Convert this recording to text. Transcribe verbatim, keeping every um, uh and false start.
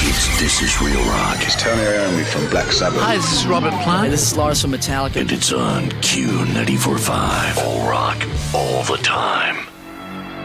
It's This Is Real Rock. It's Tony Iommi from Black Sabbath. Hi, this is Robert Plant. Hey, this is Lars from Metallica. And it's on Q ninety-four point five. All rock, all the time.